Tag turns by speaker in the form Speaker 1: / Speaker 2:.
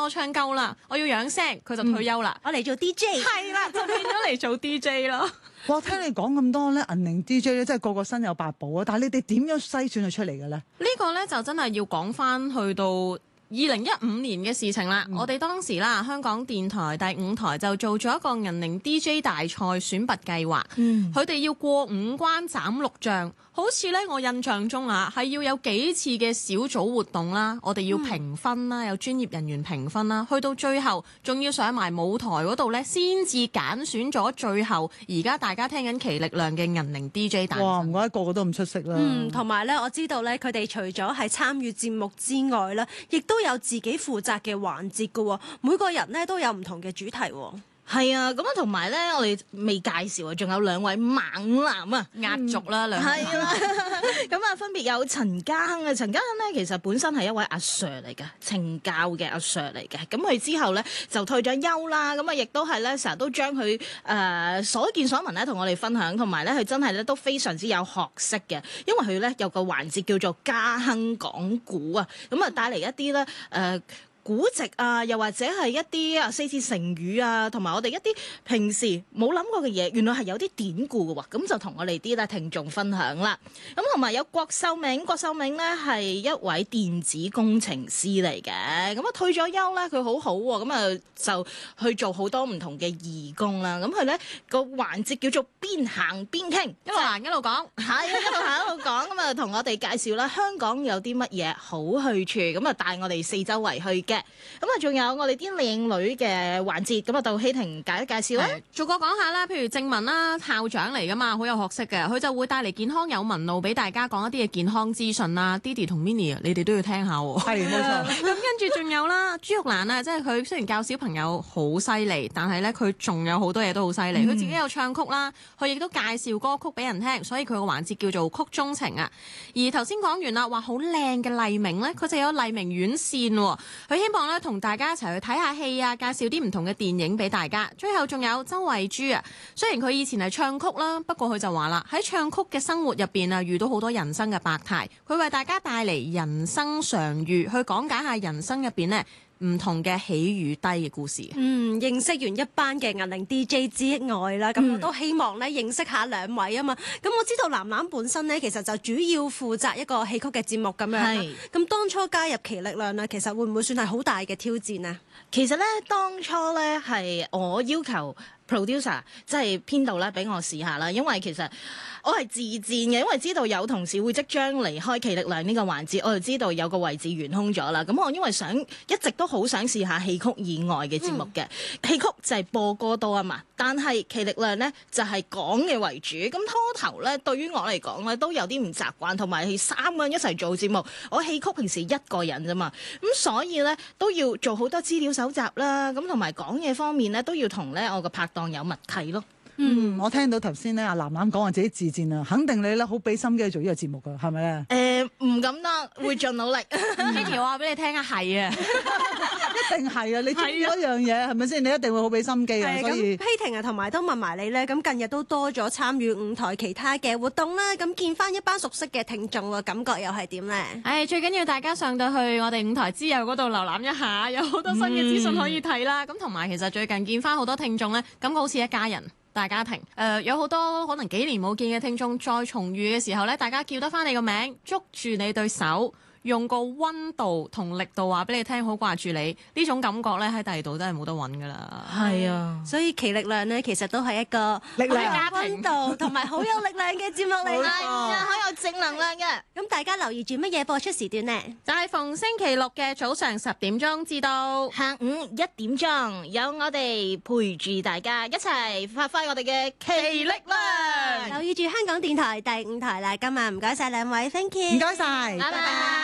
Speaker 1: 唱夠啦，我要養聲，佢就退休啦。
Speaker 2: 我嚟做 DJ。
Speaker 1: 係啦，就變咗嚟做 DJ 咯。
Speaker 3: 哇！聽你講咁多咧，銀齡 DJ 咧，真係個個身有八寶啊！但係你哋點樣篩選佢出嚟嘅咧？
Speaker 1: 呢個咧就真係要講翻去到2015年嘅事情啦。我哋當時啦，香港電台第5台就做咗一個銀齡 DJ 大賽選拔計劃。佢哋要過5關斬6將。好似咧，我印象中啊，係要有幾次嘅小組活動啦，我哋要評分啦，有專業人員評分啦，去到最後仲要上埋舞台嗰度咧，先至揀選咗最後而家大家聽緊奇力量嘅銀齡 DJ 大賽。
Speaker 3: 哇！唔怪得個個都咁出色啦。
Speaker 2: 同埋咧，我知道咧，佢哋除咗係參與節目之外咧，亦都有自己負責嘅環節㗎喎。每個人咧都有唔同嘅主題喎。
Speaker 4: 係啊，咁啊同埋咧，我哋未介紹啊，仲有2位猛男啊，
Speaker 1: 壓軸啦，兩位。
Speaker 4: 係啦，咁啊分別有陳家亨啊，陳家亨咧其實本身係一位阿 Sir 嚟嘅，懲教嘅阿 Sir 嚟嘅，咁佢之後咧就退咗休啦，咁啊亦都係咧成日都將佢所見所聞咧同我哋分享，同埋咧佢真係咧都非常之有學識嘅，因為佢咧有個環節叫做家亨講古啊，咁啊帶嚟一啲咧古籍啊，又或者係一啲4字成語啊，同埋我哋一啲平時冇諗過嘅嘢，原來係有啲典故嘅喎，咁就同我哋啲聽眾分享啦。咁同埋有郭秀銘，郭秀銘咧係一位電子工程師嚟嘅，咁啊退咗休咧，佢好好喎，咁啊就去做好多唔同嘅義工啦。咁佢咧個環節叫做邊行邊傾，
Speaker 1: 一路行一路講，
Speaker 4: 係一路行一路講，咁啊同我哋介紹啦香港有啲乜嘢好去處，咁啊帶我哋四周圍去嘅，咁啊仲有我哋啲靚女嘅環節，咁啊到希婷介紹啦，
Speaker 1: 逐個講下啦。譬如正文啦，校長嚟噶嘛，好有學識嘅，佢就會帶嚟健康有紋路俾大家講一啲嘅健康資訊啦。Didi 同 Minnie 你哋都要聽下喎。
Speaker 3: 係冇錯。
Speaker 1: 咁跟住仲有啦，朱玉蘭啊，即係佢雖然教小朋友好犀利，但係咧佢仲有好多嘢都好犀利。佢自己有唱曲啦，佢亦都介紹歌曲俾人聽，所以佢個環節叫做曲中情啊。而頭先講完啦，話好靚嘅黎明咧，佢就有黎明院線喎。佢希望咧同大家一齊去睇下戲啊，介紹啲唔同嘅電影俾大家。最後仲有周慧珠啊，雖然佢以前係唱曲啦，不過佢就話啦，喺唱曲嘅生活入邊啊，遇到好多人生嘅百態，佢為大家帶嚟人生常遇，去講解下人生入邊呢唔同嘅起與低嘅故事。
Speaker 2: 認識完一班嘅銀齡 DJ 之外啦，咁我都希望咧認識下兩位啊嘛。咁我知道藍藍本身咧，其實就主要負責一個戲曲嘅節目咁樣。咁當初加入奇力量啦，其實會唔會算係好大嘅挑戰啊？
Speaker 4: 其實咧，當初咧係我要求 producer 即係編導咧俾我試下啦，因為其實我係自薦嘅，因為知道有同事會即將離開奇力量呢個環節，我就知道有個位置懸空咗啦。咁我因為一直都好想試下戲曲以外嘅節目嘅，戲曲就係播歌多啊嘛，但係奇力量咧就係講嘅為主。咁初頭咧對於我嚟講咧都有啲唔習慣，同埋係3個人一齊做節目，我戲曲平時1個人啫嘛，咁所以咧都要做好多資料搜集啦，咁同埋講嘢方面咧都要同咧我個拍檔有默契咯。
Speaker 3: 我聽到頭先咧阿藍藍講話自己自薦啊，肯定你咧好俾心機去做呢個節目噶，係咪咧？
Speaker 4: 唔敢當，會盡努力。
Speaker 1: Kitty 話俾你聽啊，係啊，
Speaker 3: 一定係啊！你做嗰樣嘢係咪先？你一定會好俾心機啊！所以
Speaker 2: 希婷啊，同埋都問埋你咧，咁近日都多咗參與5台其他嘅活動啦，咁見翻一班熟悉嘅聽眾喎，感覺又係點咧？
Speaker 1: 最緊要大家上到去我哋5台之友嗰度瀏覽一下，有好多新嘅資訊可以睇啦。咁同埋其實最近見翻好多聽眾咧，感覺好似一家人。大家庭有好多可能幾年冇見嘅聽眾，再重遇嘅時候咧，大家叫得翻你個名，捉住你對手，用個溫度同力度話俾你聽，好掛住你呢種感覺咧，喺第二度都係冇得揾噶啦。
Speaker 4: 係啊，
Speaker 2: 所以奇力量咧，其實都係一個
Speaker 3: 力量
Speaker 2: 家庭溫度同埋好有力量嘅節目嚟啦，
Speaker 4: 好有正能量嘅。
Speaker 2: 咁大家留意住乜嘢播出時段呢？
Speaker 1: 就係逢星期六嘅早上10點鐘至到
Speaker 4: 下午1點鐘，有我哋陪住大家一齊發揮我哋嘅奇力量。
Speaker 2: 留意住香港電台第5台啦。今日唔該晒兩位 ，thank you，
Speaker 3: 唔該晒，
Speaker 4: 拜拜。